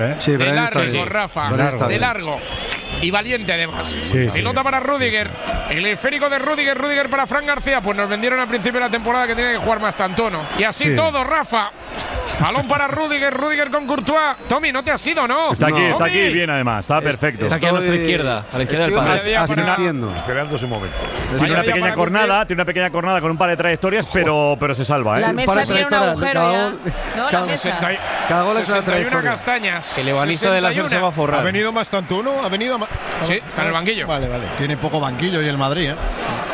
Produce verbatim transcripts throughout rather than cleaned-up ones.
¿eh? Sí, de largo, bien. Rafa, Bien. de largo. Y valiente además. Sí, Pelota sí. para Rüdiger. El esférico de Rüdiger, Rüdiger para Fran García. Pues nos vendieron al principio de la temporada que tiene que jugar más Tantono. Y así Sí. todo, Rafa. Balón para Rüdiger, Rüdiger con Courtois. Tommy, no te has ido, ¿no? Está aquí, no. está Tommy. aquí bien además, está perfecto. Está aquí a nuestra izquierda, a la izquierda del Vaya palo. día para- Asistiendo. Esperando su momento. Tiene Vaya una día pequeña para cornada, cumplir. tiene una pequeña cornada con un par de trayectorias, pero, pero se salva, ¿eh? La Sí, mesa para tiene un trayectoria, agujero cada ya. gol- No, la cada- mesa. sesenta y- Cada gol es una sesenta y una trayectoria. castañas. El ebanista de la sesenta y se va a una. ¿Ha forrar. venido más Tantuno? ¿Ha venido más? Sí, está en el banquillo. Vale, vale. Tiene poco banquillo y el Madrid, ¿eh?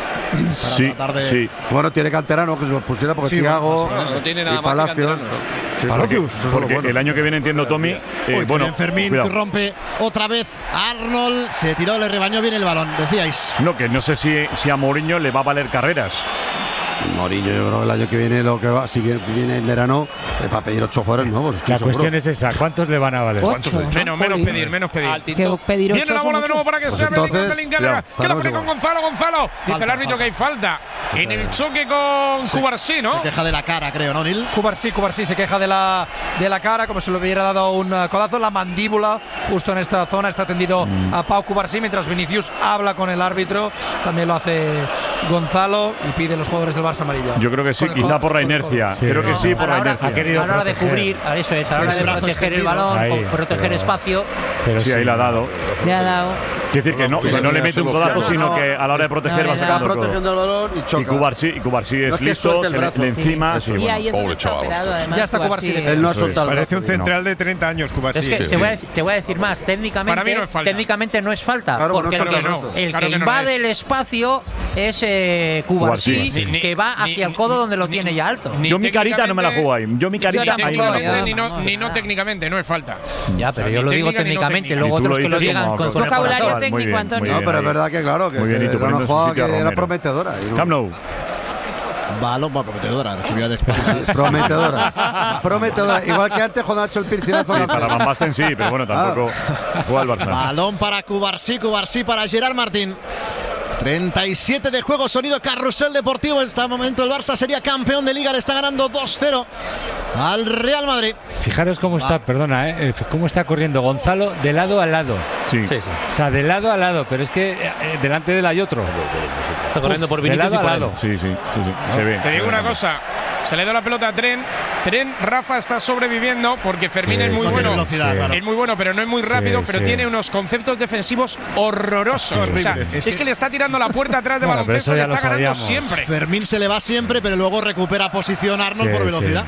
Para Sí, tratar de… sí. Bueno, tiene canterano que se los pusiera porque Sí, Thiago bueno, No, no tiene nada y más que Palacios. canteranos. Sí, Palacios, porque- eso es lo Porque bueno. el año que viene, entiendo, Tommy. eh, Uy, bueno, bien, Fermín cuidado. rompe otra vez. Arnold se tiró, le rebañó bien el balón, decíais. No, que no sé si, si a Mourinho le va a valer carreras. Mourinho, yo creo que el año que viene lo que va, si viene, viene en verano, es para pedir ocho jugadores nuevos. estoy La seguro. cuestión es esa, ¿cuántos le van a valer? Ocho, ¿no? Menos, menos Jolín. pedir, menos pedir. Que pedir ocho Viene la son bola de nuevo muchos. para que Pues sea Bellingham, entonces, Bellingham, que la- cuidado, que la pone igual. con Gonzalo, Gonzalo. Dice Falta, el árbitro falta. que hay falta. En el choque con Cubarsí, ¿no? Se queja de la cara, creo, ¿no, Nil? Cubarsí, Cubarsí se queja de la, de la cara, como si le hubiera dado un uh, codazo. La mandíbula, justo en esta zona, está tendido a Pau Cubarsí, mientras Vinicius habla con el árbitro. También lo hace Gonzalo y pide a los jugadores del Barça amarillo. Yo creo que sí, Con el quizá codo, por la con el inercia. codo. Sí. Creo que sí, A por la la hora- inercia. Ha querido a la hora de proteger. cubrir, a eso es, a la hora el de brazo proteger el extendido. balón, Ahí, o proteger pero- espacio. Pero Sí, ahí la ha dado. Le ha dado. Quiere decir que no, que no le mete un codazo, sino que a la hora de proteger No, va le da. sacando Está el codo. protegiendo el balón y choca. Y Cubarsí, y Cubarsí No es es que listo, suelte el se le, brazo. le encima. Sí. sí, Y bueno. ahí es donde está operado, además. Ya está Cubarsí. Cubarsí. Él no ha Eso soltado el Parece un brazo. central de treinta años, Cubarsí. Es que te, voy a, te voy a decir más, técnicamente, Para mí no es falta. técnicamente no es falta, Claro, porque no el es que, falta. el Claro que que no invade es. el espacio es eh, Cubarsí, Cubarsí, sí. Ni- que va ni- hacia el codo ni- donde lo ni- tiene ya alto. ni Yo mi carita no me la técnicamente- juego ahí. Yo mi carita Yo Ni ahí no me la técnicamente juego. ni no, Vamos, ni no nada. técnicamente, no es falta. Ya, O pero sea, yo ni lo digo técnica ni no técnicamente, técnica. luego Y tú lo otros que lo dices digan como- con como- Vocabulario Muy técnico, bien, Antonio. muy No, bien, pero es ahí. verdad que claro, que Muy bien, y tú era una poniendo en su jugada sitio a que era Romero. prometedora. y no- Camp Nou. Balón, bueno, prometedora, recibida después. Prometedora. Prometedora. Igual que antes cuando ha hecho el pircinazo. Sí, para Van Basten sí, pero bueno, tampoco juega el Barça. Balón para Cubarsí, Cubarsí para Gerard Martín. treinta y siete de juego, sonido carrusel deportivo. En este momento el Barça sería campeón de Liga, le está ganando dos cero al Real Madrid. Fijaros cómo está, perdona, ¿eh? cómo está corriendo Gonzalo de lado a lado. Sí. Sí, sí. O sea, de lado a lado, pero es que eh, delante de él hay otro. Está corriendo por de Vinicius lado y a por él. lado. Sí, sí, sí, sí, se ve. Te digo se ve una también. cosa, se le da la pelota a Tren. Tren, Rafa está sobreviviendo porque Fermín Sí, es muy sí, bueno. velocidad, claro. Es muy bueno, pero no es muy rápido, Sí, pero sí. tiene unos conceptos defensivos horrorosos. Sí, O sea, horribles. es, Es que, que- le está tirando la puerta atrás de Bueno, pero baloncesto, eso le ya está lo ganando sabíamos. siempre. Fermín se le va siempre, pero luego recupera posición Arnold Sí, por sí. velocidad.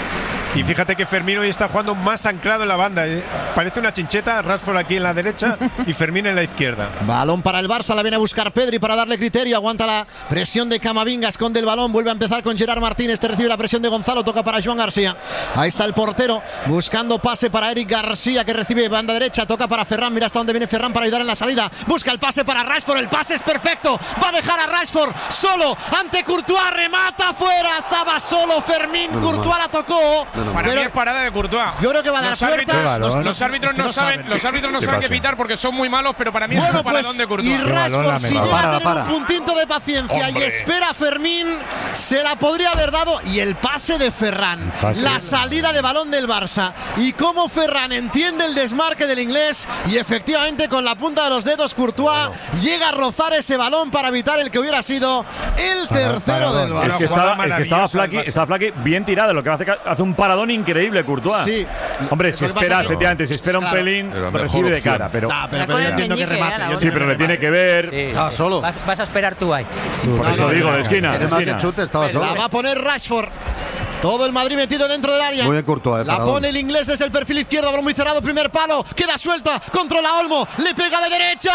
Y fíjate que Fermín hoy está jugando más anclado en la banda. ¿eh? Parece una chincheta, Rashford aquí en la derecha y Fermín en la izquierda. Balón para el Barça, la viene a buscar Pedri para darle criterio, aguanta la presión de Camavinga, esconde el balón, vuelve a empezar con Gerard Martín, este recibe la presión de Gonzalo, toca para Joan García. Ahí está el portero, buscando pase para Eric García, que recibe banda derecha, toca para Ferran, mira hasta dónde viene Ferran para ayudar en la salida, busca el pase para Rashford, el pase es perfecto, va a dejar a Rashford solo ante Courtois, remata fuera, estaba solo Fermín, Menos Courtois mal. la tocó, Para pero mí es parada de Courtois. yo creo que va a dar Los puerta. árbitros, Qué balón. los, los árbitros Es que no, no saben, saben. los árbitros no ¿Qué saben qué pasa? pitar porque son muy malos, pero para mí es Bueno, un paradón pues, de y Courtois. balón Rashford, si lamentable. llega a Para, tener para. un puntito de paciencia y espera a Fermín, se la podría haber dado. Y el pase de Ferran, pase. la salida de balón del Barça. Y cómo Ferran entiende el desmarque del inglés. Y efectivamente, con la punta de los dedos, Courtois llega a rozar ese balón para evitar el que hubiera sido el Para- tercero paradón. del Es Barça. que, jugada estaba, es que estaba maravillosa Flaky, del Barça. estaba Flaky bien tirado, lo que hace, hace un paradón increíble, Courtois. Sí. Hombre, Lo si que pasa espera, que- efectivamente, si espera un Claro. pelín, Era mejor recibe de opción. cara, pero. Ah, pero, Está pero con yo el entiendo que meñique, remate. eh, la yo bola. Sí, pero le tiene que ver. Sí. Ah, solo. Vas, vas a esperar tú ahí. Por eso digo, de esquina. de Tiene más que esquina. chute, estaba La solo. va a poner Rashford. Todo el Madrid metido dentro del área. Muy bien Courtois, eh, La paradón. pone el inglés desde el perfil izquierdo, balón muy cerrado, primer palo, queda suelta, controla Olmo, le pega de derecha,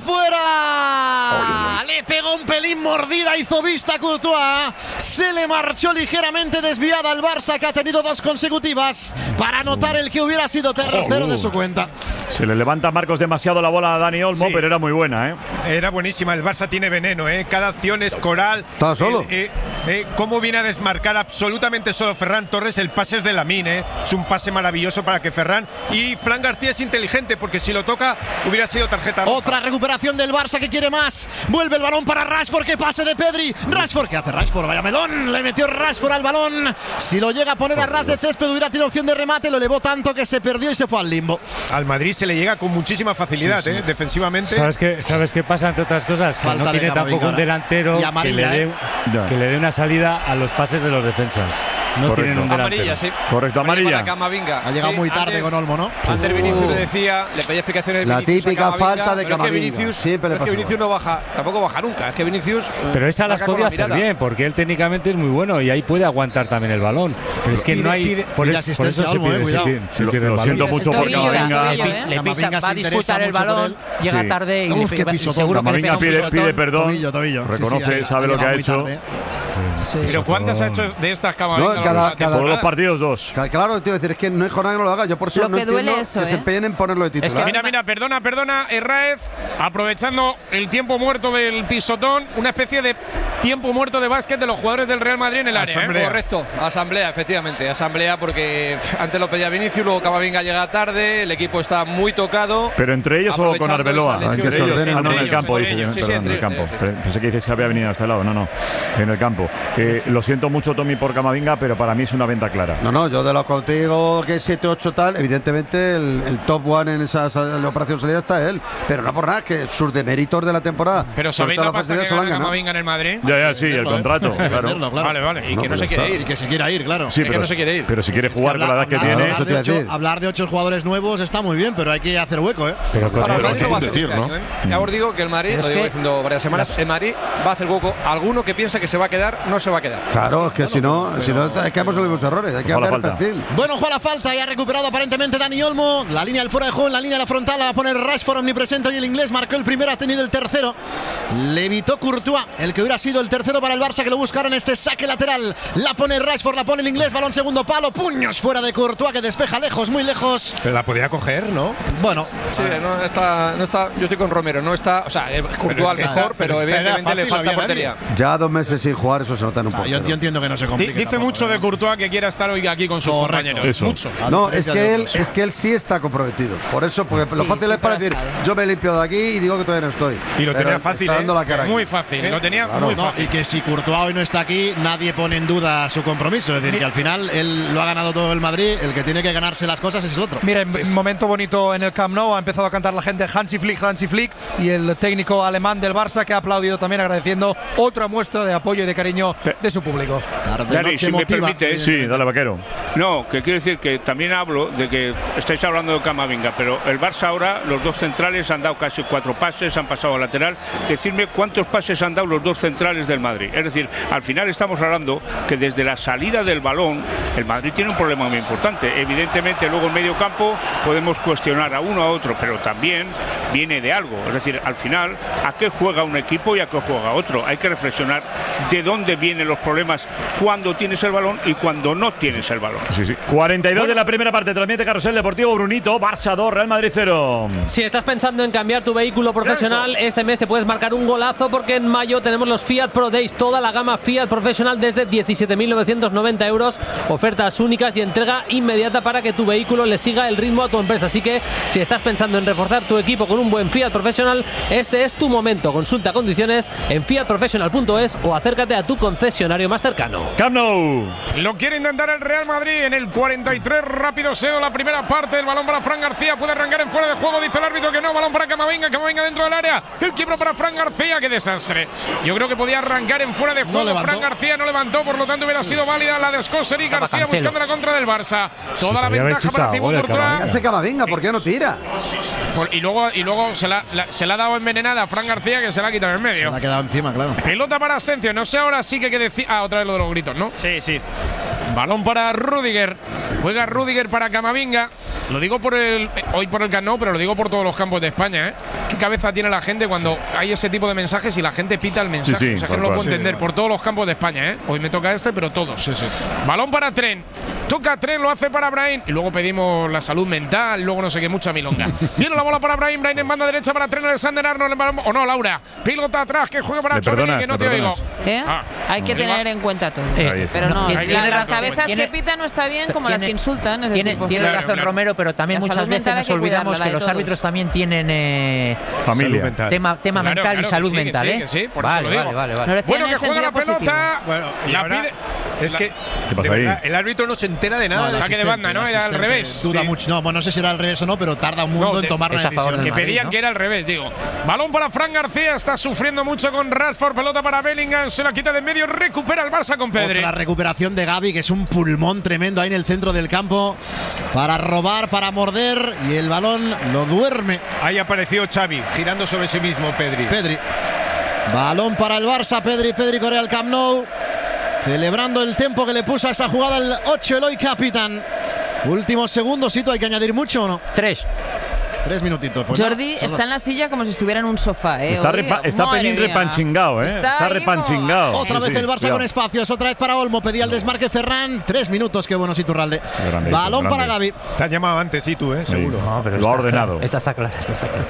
fuera. Le pegó un pelín mordida, hizo vista Courtois. Se le marchó ligeramente desviada al Barça, que ha tenido dos consecutivas para anotar el que hubiera sido tercero de su cuenta. Se le levanta a Marcos demasiado la bola a Dani Olmo, Sí. pero era muy buena, ¿eh? Era buenísima, el Barça tiene veneno, ¿eh? Cada acción es coral. ¿Estaba solo? El, eh, eh, cómo viene a desmarcar absolutamente solo Ferran Torres. El pase es de Lamine, eh. es un pase maravilloso para que Ferran. Y Fran García es inteligente porque si lo toca hubiera sido tarjeta roja. Otra recuperación del Barça que quiere más. Vuelve el balón para Rashford, que pase de Pedri. Rashford, ¿qué hace Rashford? Vaya melón, le metió Rashford al balón. Si lo llega a poner a ras de césped hubiera tenido opción de remate, lo elevó tanto que se perdió y se fue al limbo. Al Madrid se le llega con muchísima facilidad, sí, sí. Eh, defensivamente. ¿Sabes qué, ¿Sabes qué pasa, entre otras cosas? Que Falta no de tiene tampoco un delantero que le, dé, ¿eh? que le dé una salida a los pases de los defensas. No Correcto. tienen un delantero. Amarilla, sí. Correcto, amarilla. Para Camavinga. Ha llegado sí, muy tarde antes, con Olmo, ¿no? Antes Vinicius le decía, le pedía explicaciones. La Vinicius típica a Camavinga, falta de pero Camavinga. Es que Vinicius, Siempre le es que pasa Vinicius igual. no baja, tampoco baja nunca. Es que Vinicius. Pero esa las marca con podía la hacer mirada. bien, porque él técnicamente es muy bueno y ahí puede aguantar también el balón. Pero es que Pide- no hay. pide- por, pide es- por eso asistencia se Olmo, eh, pierde, se cuidado. pierde, se Lo, pierde el lo balón. siento mucho por Tobillo, Camavinga. tobillo, ¿eh? Le Camavinga pisa, se va a interesa disputar el mucho por balón, él. llega Sí. tarde y, Uf, le qué pega- y pisotón. seguro que le Camavinga pega un pide, pisotón. pide perdón. Tobillo, tobillo. Sí, Reconoce, sí, ha- sabe ha lo que ha llegado muy hecho. tarde. Pero ¿cuántas ha hecho de estas Camavinga? No, cada- la cada- Todos los temporada? partidos, dos. Ca- Claro, te iba a decir, es que no hay jornada que no lo haga. Yo por eso Lo no que duele entiendo eso, que se ¿eh? empeñen en ponerlo de titular. Es que mira, mira, perdona, perdona, Herráez, aprovechando el tiempo muerto del pisotón, una especie de tiempo muerto de básquet de los jugadores del Real Madrid en el área. ¿eh? Correcto, asamblea, efectivamente, asamblea porque pff, antes lo pedía Vinicius, luego Camavinga llega tarde, el equipo está muy tocado. Pero entre ellos o con Aprovechando Arbeloa. esa lesión. Entre ellos. ordenen Ah, no, en entre el campo, ellos, dice. entre ellos. Sí, sí, Perdón, en entre el campo. ellos, sí. Pe- Pensé que dices que había venido a este lado. No, no. En el campo. Eh, lo siento mucho, Tommy, por Camavinga, pero para mí es una venta clara. No, no, yo de los contigo que siete ocho tal, evidentemente el, el top one en esa sal- la operación salida está él, pero no por nada, que sus deméritos de la temporada. Pero sobre ¿sabéis todo la pasta facilidad que se lo han gana ganado. Camavinga en el Madrid? Ya, ya, sí, el Venderlo, ¿eh? contrato. Claro. Venderlo, claro. Vale, vale. Y que no, se quiere ir. Y que se quiera ir, claro. Sí, Es que pero, no se quiere ir. pero si quiere Es que jugar con la edad hablar- que hablar- tiene. eso Hablar te iba de, a ocho, decir. hablar de ocho jugadores nuevos está muy bien, pero hay que hacer hueco, ¿eh? Pero con- Ahora, el Madrid lo va a sin hacer decir, este ¿no? año, ¿eh? Ya os digo que el Madrid, Pero lo es llevo que- diciendo varias semanas, el Madrid va a hacer hueco. Alguno que piensa que se va a quedar, no se va a quedar. Claro, es que si no, si no, es que hemos los mismos errores, hay que Ojalá ver el falta. perfil. Bueno, juega la falta y ha recuperado aparentemente Dani Olmo. La línea del fuera de juego, en la línea de la frontal la va a poner Rashford omnipresente y el inglés marcó el primero, ha tenido el tercero. Le evitó Courtois, el que hubiera sido el tercero para el Barça, que lo buscaron este saque lateral. La pone Rashford, la pone el inglés, balón segundo palo, puños fuera de Courtois que despeja lejos, muy lejos. Pero la podía coger, ¿no? Bueno, Sí, no está, no está. Yo estoy con Romero, no está. O sea, eh, Courtois es que mejor, está- pero, pero está era evidentemente le fácil, falta había portería. Ya dos meses sin jugar, eso se nota en un ah, poco. yo, yo entiendo que no se Di- complique. Dice tampoco, mucho ¿eh? de Courtois que quiera estar hoy aquí con sus Correcto. compañeros. Eso. Mucho. A No, es diferencia que de él, otros. es que él sí está comprometido. Por eso, porque lo Sí, fácil es para siempre decir, ha estado. yo me limpio de aquí y digo que todavía no estoy. Y lo Pero tenía fácil, está ¿eh? dando la cara aquí. Muy fácil, lo tenía Claro. muy No, fácil. y que si Courtois hoy no está aquí, nadie pone en duda su compromiso. Es decir, que al final él lo ha ganado todo el Madrid, el que tiene que ganarse las cosas es el otro. Mira, en momento bonito en el Camp Nou, ha empezado a cantar la gente Hansi Flick, Hansi Flick, y el técnico alemán del Barça que ha aplaudido también agradeciendo otra muestra de apoyo y de cariño de su público. Tarde Dani, noche si me emotiva. permites. Sí, dale, vaquero. No, que quiero decir que también hablo de que estáis hablando de Camavinga, pero el Barça ahora, los dos centrales han dado casi cuatro pases, han pasado al lateral. Decidme cuántos pases han dado los dos centrales del Madrid. Es decir, al final estamos hablando que desde la salida del balón, el Madrid tiene un problema muy importante. Evidentemente, luego en medio campo podemos cuestionar a uno a otro, pero también viene de algo. Es decir, al final, ¿a qué juega un equipo y a qué juega otro? Hay que reflexionar de dónde vienen los problemas cuando tienes el balón y cuando no tienes el balón. Sí, sí. cuarenta y dos de la primera parte. Transmite Carrusel Deportivo Brunito. Barça dos, Real Madrid cero. Si estás pensando en cambiar tu vehículo profesional, este mes te puedes marcar un golazo porque en mayo tenemos los Fiat Pro Days, toda la gama Fiat profesional desde diecisiete mil novecientos noventa euros, ofertas únicas y entrega inmediata para que tu vehículo le siga el ritmo a tu empresa. Así que si estás pensando en reforzar tu equipo con un buen Fiat profesional, este es tu momento. Consulta condiciones en fiat professional punto es o acércate a tu concesionario más cercano. Camp Nou. Lo quiere intentar el Real Madrid en el cuarenta y tres. Rápido Seo, la primera parte. El balón para Fran García. Puede arrancar en fuera de juego. Dice el árbitro que no. Balón para Camavinga. Camavinga dentro del área. El quiebro para Fran García. ¡Qué desastre! Yo creo que podía arrancar en fuera de juego. No Fran García no levantó. Por lo tanto, hubiera sido válida la de Scosser y García Cancelo. buscando la contra del Barça. Toda la podría haber ventaja para chutado Thibaut gol el Courtois. Camavinga. Hace Camavinga, ¿por qué no tira? Por- Y luego, y luego se, la, la- se la ha dado envenenada a Fran García, que se la ha quitado en Se medio. le ha quedado encima, claro. Pelota para Asensio. No sé ahora sí que, que decir. Ah, otra vez lo de los gritos, ¿no? Sí, sí. Balón para Rüdiger. Juega Rüdiger para Camavinga. Lo digo por el eh, hoy por el Camp Nou, pero lo digo por todos los campos de España, ¿eh? ¿Qué cabeza tiene la gente cuando hay ese tipo de mensajes y la gente pita el mensaje? Sí, sí, o sea, que tal no lo cual. puedo entender Sí, por todos los campos de España, ¿eh? Hoy me toca este, pero todos. Balón para Tren. toca Trent, lo hace para Brahim y luego pedimos la salud mental, luego no sé qué, mucha milonga. Viene la bola para Brahim, Brahim en banda derecha para Trent Alexander-Arnold, o no, Laura, pilota atrás que juega para Chorri, que no te oigo. ¿Eh? Ah, hay que tener en cuenta todo. Eh, pero no, tiene, la, las razón, cabezas tiene, que pitan no está bien como tiene, las que insultan. Es tiene decir, tiene claro, razón claro. Romero, pero también La muchas salud veces mental hay nos que olvidamos cuidarla, la que de los todos. árbitros también tienen eh, familia. mental. tema, tema Claro, mental claro, y salud que sí, mental, que ¿eh? sí, que sí, por vale, eso lo digo. vale, vale, vale. No le Bueno, que en juega la sentido positivo. pelota. Bueno, y la ahora pide. es que ¿Qué pasa de ahí? verdad, el árbitro no se entera de nada. No, el Saque de banda, ¿no? el Era al asistente revés. Duda Sí. mucho. No, bueno, no sé si era al revés o no, pero tarda un mundo No, en de- tomar es la a favor decisión. del Que Madrid, pedían ¿no? que era al revés, digo. Balón para Fran García, está sufriendo mucho con Rashford, pelota para Bellingham, se la quita de en medio, recupera el Barça con Pedri. Otra recuperación de Gavi, que es un pulmón tremendo ahí en el centro del campo para robar, para morder, y el balón lo duerme. Ahí apareció Xavi, girando sobre sí mismo Pedri. Pedri. Balón para el Barça, Pedri, Pedri corre al Camp Nou, celebrando el tiempo que le puso a esa jugada el ocho Eloy Capitán. Últimos segundos, ¿sí? ¿Hay que añadir mucho o no? Tres. Tres minutitos. Pues Jordi nada, está en la silla como si estuviera en un sofá, ¿eh? Está, Oye, repa- está madre Pelín mía. repanchingado, ¿eh? Está Está, ahí repanchingado. como- Otra Sí, vez sí, el Barça cuidado. con espacios, otra vez para Olmo, pedía el desmarque Ferran, tres minutos, qué bueno Iturralde. Grande, Balón grande. para Gavi. Te han llamado antes, sí, tú, ¿eh? Seguro. No, pero Lo ha esta- ordenado. Esta está clara, esta está clara.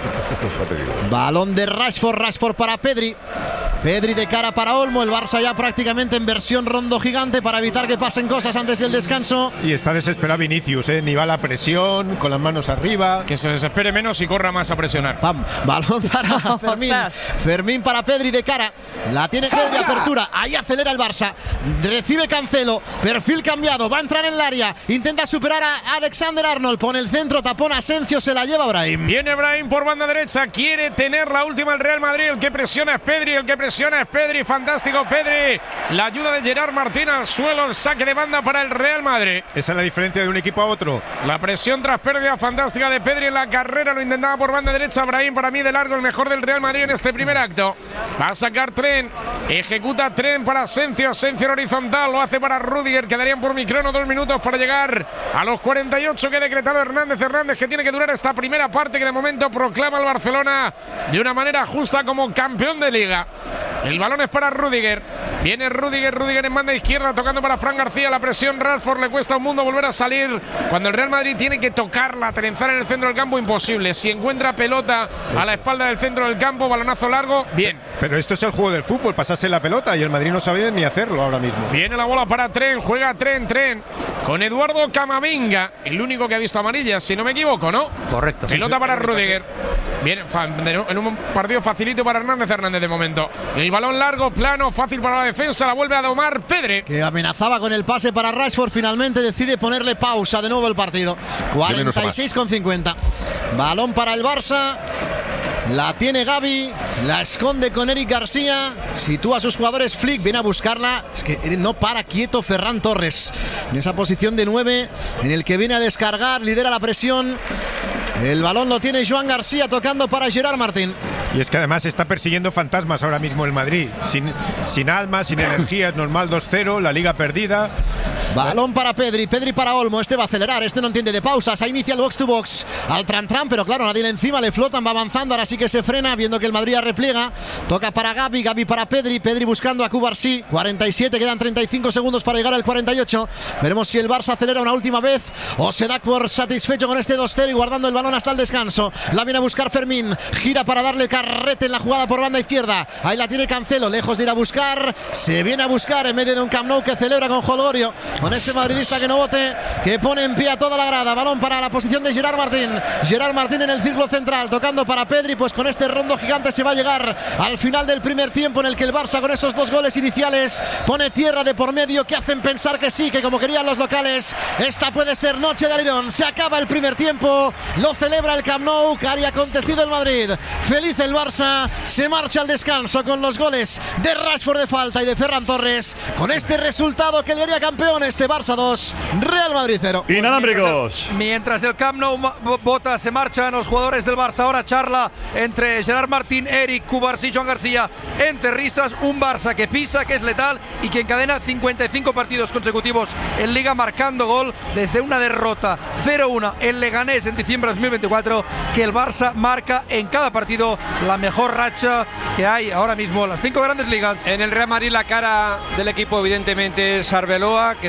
Balón de Rashford, Rashford para Pedri. Pedri de cara para Olmo, el Barça ya prácticamente en versión rondo gigante para evitar que pasen cosas antes del descanso. Y está desesperado Vinicius, ¿eh? Ni va a la presión, con las manos arriba. Que se desespere menos y corra más a presionar. Pam, balón para Fermín. Fermín para Pedri de cara. La tiene Pedri de apertura. Ahí acelera el Barça. Recibe Cancelo. Perfil cambiado. Va a entrar en el área. Intenta superar a Alexander Arnold. Pone el centro. Tapón Asensio. Se la lleva Brahim. Viene Brahim por banda derecha. Quiere tener la última el Real Madrid. El que presiona es Pedri. El que presiona es Pedri. Fantástico Pedri. La ayuda de Gerard Martín al suelo. El saque de banda para el Real Madrid. Esa es la diferencia de un equipo a otro. La presión tras pérdida fantástica de Pedri en la carrera. Lo intentaba por banda derecha. Brahim, para mí de largo el mejor del Real Madrid en este primer acto. Va a sacar Trent. Ejecuta Trent para Asensio. Asensio en horizontal. Lo hace para Rudiger. Quedarían por microno dos minutos para llegar a los cuarenta y ocho que ha decretado Hernández Hernández, que tiene que durar esta primera parte que de momento proclama al Barcelona de una manera justa como campeón de Liga. El balón es para Rudiger. Viene Rudiger, Rudiger en banda izquierda tocando para Fran García. La presión Rashford, le cuesta un mundo volver a salir. Cuando el Real Madrid tiene que tocarla, trenzar en el centro del campo, imposible. Si encuentra pelota a la espalda del centro del campo, balonazo largo, bien. Pero esto es el juego del fútbol, pasarse la pelota, y el Madrid no sabe ni hacerlo ahora mismo. Viene la bola para Trent, juega Trent, Trent con Eduardo Camavinga, el único que ha visto amarillas, si no me equivoco, ¿no? Correcto. Pelota para Rudiger. Viene en un partido facilito para Hernández Hernández de momento. El balón largo, plano, fácil para la defensa, la vuelve a domar Pedri. Que amenazaba con el pase para Rashford, finalmente decide ponerle pausa de nuevo el partido. cuarenta y seis con cincuenta. Balón para el Barça. La tiene Gavi, la esconde con Eric García, sitúa a sus jugadores. Flick viene a buscarla, es que no para quieto Ferran Torres en esa posición de nueve, en el que viene a descargar, lidera la presión. El balón lo tiene Joan García tocando para Gerard Martín. Y es que además está persiguiendo fantasmas ahora mismo el Madrid. Sin, sin alma, sin energía, es normal, dos cero, la liga perdida. Balón para Pedri, Pedri para Olmo, este va a acelerar, este no entiende de pausas, ahí inicia el box to box, al tran tran, pero claro, nadie le encima, le flotan, va avanzando, ahora sí que se frena, viendo que el Madrid repliega, toca para Gavi, Gavi para Pedri, Pedri buscando a Cubarsí, cuarenta y siete, quedan treinta y cinco segundos para llegar al cuarenta y ocho, veremos si el Barça acelera una última vez o se da por satisfecho con este dos cero y guardando el balón hasta el descanso. La viene a buscar Fermín, gira para darle carrete en la jugada por banda izquierda, ahí la tiene Cancelo, lejos de ir a buscar, se viene a buscar en medio de un Camp Nou que celebra con Holgorio, con ese madridista que no vote, que pone en pie a toda la grada. Balón para la posición de Gerard Martín, Gerard Martín en el círculo central, tocando para Pedri, pues con este rondo gigante se va a llegar al final del primer tiempo, en el que el Barça con esos dos goles iniciales pone tierra de por medio que hacen pensar que sí, que como querían los locales, esta puede ser noche de alirón. Se acaba el primer tiempo, lo celebra el Camp Nou, que haría acontecido el Madrid, feliz el Barça, se marcha al descanso con los goles de Rashford de falta y de Ferran Torres, con este resultado que le haría campeón este Barça dos, Real Madrid cero. Inalámbricos. Mientras el Camp Nou bota, se marchan los jugadores del Barça. Ahora charla entre Gerard Martín, Eric, Cubarsí, Joan García, entre risas. Un Barça que pisa, que es letal y que encadena cincuenta y cinco partidos consecutivos en Liga marcando gol desde una derrota cero uno en Leganés en diciembre de dos mil veinticuatro, que el Barça marca en cada partido la mejor racha que hay ahora mismo en las cinco grandes ligas. En el Real Madrid la cara del equipo evidentemente es Arbeloa, que se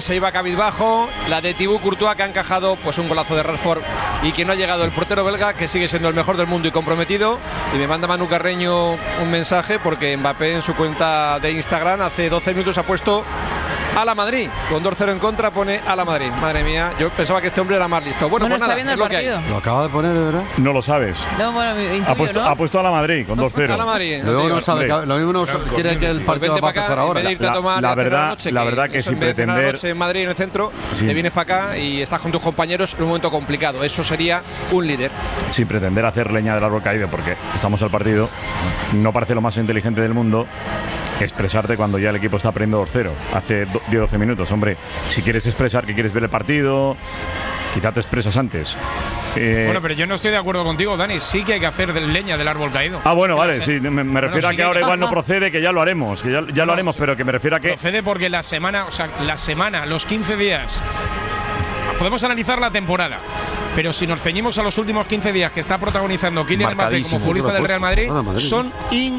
se iba cabizbajo, la de Thibaut Courtois, que ha encajado pues un golazo de Rashford, y que no ha llegado el portero belga, que sigue siendo el mejor del mundo y comprometido. Y me manda Manu Carreño un mensaje porque Mbappé en su cuenta de Instagram hace doce minutos ha puesto a la Madrid, con dos cero en contra pone a la Madrid. Madre mía, yo pensaba que este hombre era más listo. Bueno, Bueno, pues está nada, viendo es el lo que hay. partido. Lo acaba de poner, ¿de verdad? No lo sabes. No, bueno, intuyo, Ha puesto, ¿no? ha puesto a la Madrid con dos cero. A la Madrid. Luego no Hombre, sabe, que- lo mismo no Claro, quiere que el pues partido vente va a para empezar acá, ahora. en vez de irte a La- tomar la y a cenar verdad- noche, la verdad que eso, sin en vez de cenar pretender- noche en Madrid, en el centro, Sí. te vienes para acá y estás con tus compañeros en un momento complicado. Eso sería un líder. Sin pretender hacer leña del árbol caído, porque estamos al partido, no parece lo más inteligente del mundo expresarte cuando ya el equipo está perdiendo dos cero hace diez doce minutos. Hombre, si quieres expresar que quieres ver el partido, quizá te expresas antes. Eh, Bueno, pero yo no estoy de acuerdo contigo, Dani. Sí que hay que hacer de leña del árbol caído. Ah, bueno, Que vale, la sí, se- me, me refiero Bueno, a sí que ahora que- igual no procede, que ya lo haremos, que ya, ya lo No, haremos, sí. pero que me refiero a que... Procede porque la semana, o sea, la semana, los quince días. Podemos analizar la temporada, pero si nos ceñimos a los últimos quince días que está protagonizando Kylian Mbappé como Marcadísimo, futbolista del por Real Madrid, Ah, Madrid. son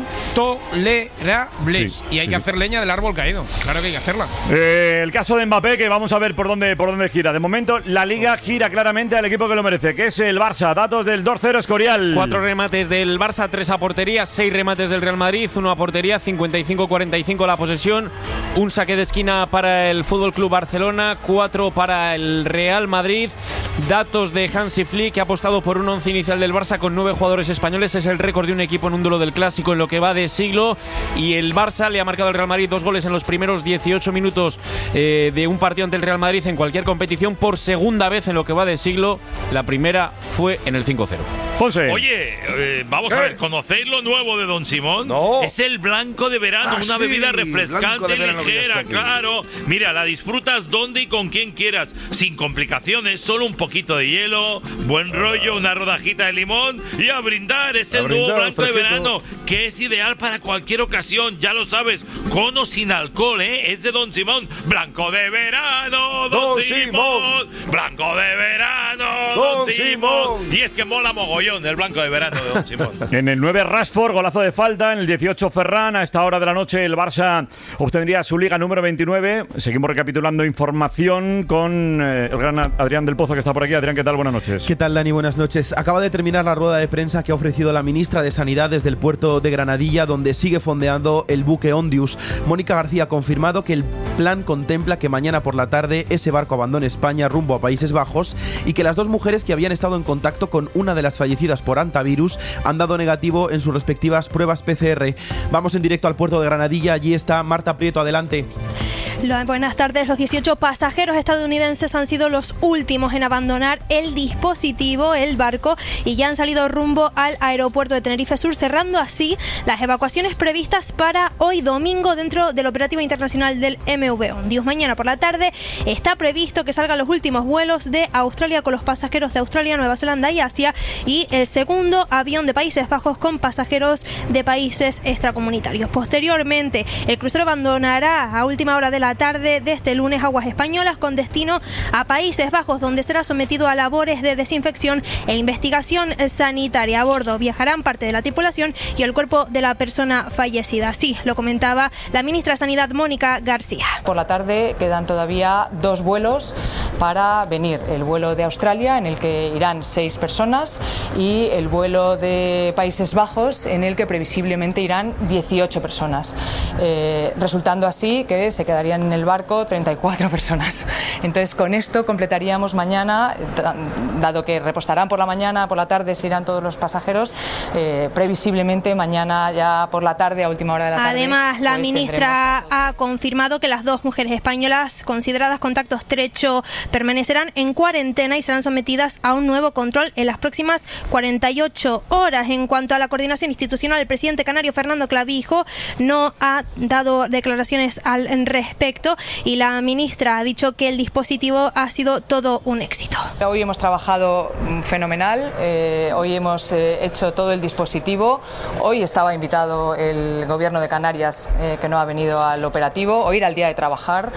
intolerables. Sí, y hay sí, que sí. hacer leña del árbol caído. Claro que hay que hacerla. Eh, el caso de Mbappé, que vamos a ver por dónde, por dónde gira. De momento, la Liga gira claramente al equipo que lo merece, que es el Barça. Datos del dos cero Escorial. Cuatro remates del Barça, tres a portería, seis remates del Real Madrid, uno a portería, cincuenta y cinco cuarenta y cinco la posesión, un saque de esquina para el Fútbol Club Barcelona, cuatro para el Real Madrid. Datos de Hansi Flick, que ha apostado por un once inicial del Barça con nueve jugadores españoles. Es el récord de un equipo en un duelo del Clásico en lo que va de siglo. Y el Barça le ha marcado al Real Madrid dos goles en los primeros dieciocho minutos eh, de un partido ante el Real Madrid en cualquier competición por segunda vez en lo que va de siglo. La primera fue en el cinco cero. Ponce. Oye, eh, vamos a ver, ¿conocéis lo nuevo de Don Simón? No. Es el blanco de verano, Ah, una sí, bebida blanco refrescante de y verano que ya ligera, está aquí. claro. Mira, la disfrutas donde y con quien quieras, sin complicaciones, solo un poquito de hielo, buen rollo, una rodajita de limón y a brindar. Es A el nuevo brindar, blanco de fresquito. verano, que es ideal para cualquier ocasión, ya lo sabes, con o sin alcohol, ¿eh? Es de Don Simón, blanco de verano, Don, Don Simón. Simón. Blanco de verano, Don, Don Simón. Simón. Y es que mola mogollón el blanco de verano de Don Simón. En el nueve Rashford, golazo de falta. En el dieciocho Ferran. A esta hora de la noche el Barça obtendría su liga número veintinueve. Seguimos recapitulando información con eh, el gran Adrián del Pozo, que está por aquí. Adrián, ¿qué tal? Buenas noches. ¿Qué tal, Dani? Buenas noches. Acaba de terminar la rueda de prensa que ha ofrecido la ministra de Sanidad desde el puerto de Granadilla, donde sigue fondeando el buque Ondius. Mónica García ha confirmado que el plan contempla que mañana por la tarde ese barco abandone España rumbo a Países Bajos y que las dos mujeres que habían estado en contacto con una de las fallecidas por antivirus han dado negativo en sus respectivas pruebas P C R. Vamos en directo al puerto de Granadilla. Allí está Marta Prieto. Adelante. Lo- Buenas tardes. Los dieciocho pasajeros estadounidenses han sido los últimos en abandonar el dispositivo, el barco, y ya han salido rumbo al aeropuerto de Tenerife Sur, cerrando así las evacuaciones previstas para hoy domingo dentro del operativo internacional del M V Ondius. Mañana por la tarde está previsto que salgan los últimos vuelos de Australia con los pasajeros de Australia, Nueva Zelanda y Asia, y el segundo avión de Países Bajos con pasajeros de países extracomunitarios. Posteriormente, el crucero abandonará a última hora de la tarde de este lunes aguas españolas con destino a Países Bajos, donde será sometido a labores de desinfección e investigación sanitaria. A bordo viajarán parte de la tripulación y el cuerpo de la persona fallecida. Así lo comentaba la ministra de Sanidad, Mónica García. Por la tarde quedan todavía dos vuelos para venir. El vuelo de Australia, en el que irán seis personas, y el vuelo de Países Bajos, en el que previsiblemente irán dieciocho personas, eh, resultando así que se quedarían en el barco treinta y cuatro personas. Entonces, con esto completaríamos mañana, dado que repostarán por la mañana, por la tarde se irán todos los pasajeros, eh, previsiblemente mañana ya por la tarde, a última hora de la tarde. Además, la pues ministra ha confirmado que las dos mujeres españolas consideradas contacto estrecho permanecerán en cuarentena y serán sometidas a un nuevo control en las próximas cuarenta y ocho horas. En cuanto a la coordinación institucional, el presidente canario Fernando Clavijo no ha dado declaraciones al respecto y la ministra ha dicho que el dispositivo ha sido todo un éxito. Hoy hemos trabajado fenomenal, eh, hoy hemos eh, hecho todo el dispositivo, hoy estaba invitado el gobierno de Canarias, eh, que no ha venido al operativo, hoy era el día de trabajar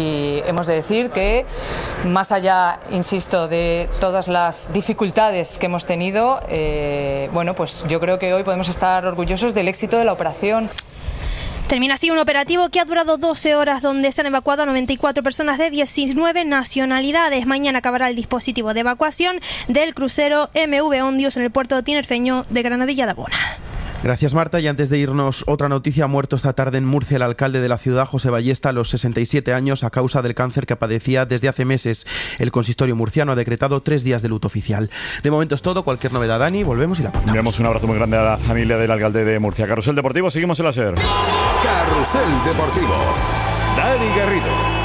y hemos de decir que más allá, insisto, de todas las dificultades que hemos tenido, eh, bueno, pues yo creo que hoy podemos estar orgullosos del éxito de la operación. Termina así un operativo que ha durado doce horas, donde se han evacuado a noventa y cuatro personas de diecinueve nacionalidades. Mañana acabará el dispositivo de evacuación del crucero M V Ondius en el puerto tinerfeño de Granadilla de Abona. Gracias, Marta. Y antes de irnos, otra noticia. Ha muerto esta tarde en Murcia el alcalde de la ciudad, José Ballesta, a los sesenta y siete años, a causa del cáncer que padecía desde hace meses. El consistorio murciano ha decretado tres días de luto oficial. De momento es todo. Cualquier novedad, Dani, volvemos y la contamos. Enviamos un abrazo muy grande a la familia del alcalde de Murcia. Carrusel Deportivo, seguimos en la SER. Carrusel Deportivo. Dani Garrido.